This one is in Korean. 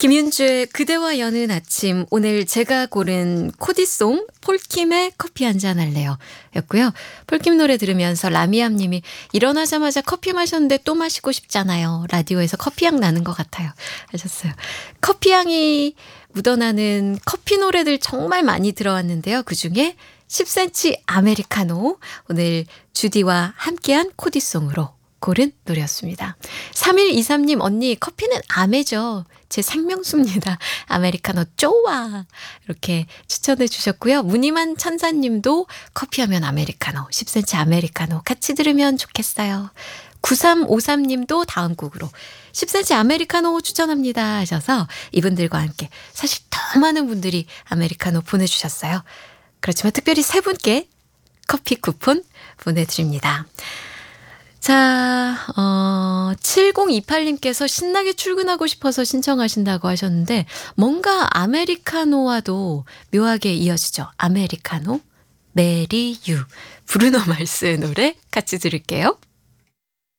김윤주의 그대와 여는 아침, 오늘 제가 고른 코디송 폴킴의 커피 한잔 할래요 였고요. 폴킴 노래 들으면서 라미암 님이 일어나자마자 커피 마셨는데 또 마시고 싶잖아요. 라디오에서 커피향 나는 것 같아요 하셨어요. 커피향이 묻어나는 커피 노래들 정말 많이 들어왔는데요. 그중에 10cm 아메리카노, 오늘 주디와 함께한 코디송으로 고른 노래였습니다. 3123님, 언니 커피는 아메죠. 제 생명수입니다. 아메리카노 좋아. 이렇게 추천해 주셨고요. 무늬만 천사님도 커피하면 아메리카노, 10cm 아메리카노 같이 들으면 좋겠어요. 9353님도 다음 곡으로 10cm 아메리카노 추천합니다 하셔서 이분들과 함께 사실 더 많은 분들이 아메리카노 보내주셨어요. 그렇지만 특별히 세 분께 커피 쿠폰 보내드립니다. 자, 7028님께서 신나게 출근하고 싶어서 신청하신다고 하셨는데 뭔가 아메리카노와도 묘하게 이어지죠. 아메리카노, 메리 유, 브루노 마르스의 노래 같이 들을게요.